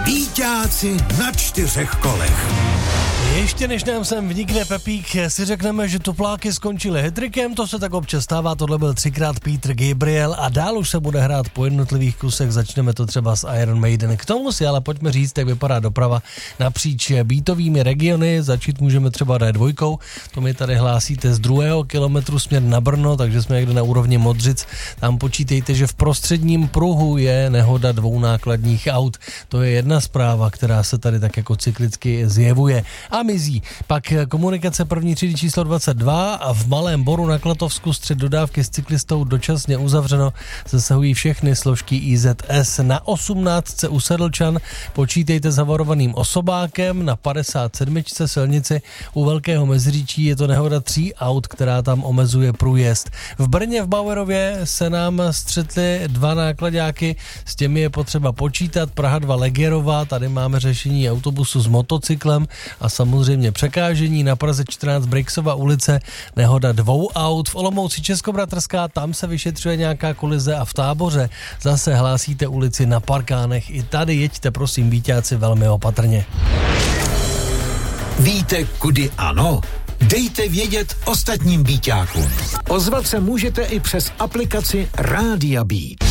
Býťáci na 4 kolech. Ještě než nám sem vnikne Pepík, si řekneme, že tupláky skončily hetrikem, to se tak občas stává, tohle byl 3krát Peter Gabriel a dál už se bude hrát po jednotlivých kusech, začneme to třeba s Iron Maiden. K tomu si ale pojďme říct, jak vypadá doprava napříč beatovými regiony, začít můžeme třeba D2, to mi tady hlásíte z 2. kilometru směr na Brno, takže jsme někde na úrovni Modřic, tam počítejte, že v prostředním pruhu je nehoda 2 nákladních aut, to je jedna zpráva, která se tady tak jako cyklicky zjevuje. A mizí. Pak komunikace první třídy číslo 22 a v Malém Boru na Klatovsku střed dodávky s cyklistou dočasně uzavřeno. Zasahují všechny složky IZS. Na 18 u Sedlčan počítejte s havarovaným osobákem. Na 57 silnici u Velkého Meziříčí je to nehoda 3 aut, která tam omezuje průjezd. V Brně v Bauerově se nám střetly 2 nákladáky, s těmi je potřeba počítat. Praha 2 Legierova, tady máme řešení autobusu s motocyklem a samozřejmě překážení. Na Praze 14 Brixova ulice, nehoda 2 aut. V Olomouci Českobratrská, tam se vyšetřuje nějaká kolize a v Táboře zase hlásíte ulici na Parkánech. I tady jeďte prosím býťáci velmi opatrně. Víte, kudy ano? Dejte vědět ostatním býťákům. Ozvat se můžete i přes aplikaci Rádia Beat.